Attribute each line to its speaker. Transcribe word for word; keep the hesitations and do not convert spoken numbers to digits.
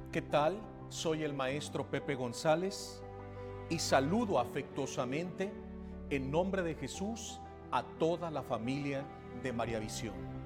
Speaker 1: ¿Qué tal? Soy el maestro Pepe González y saludo afectuosamente en nombre de Jesús a toda la familia de María Visión.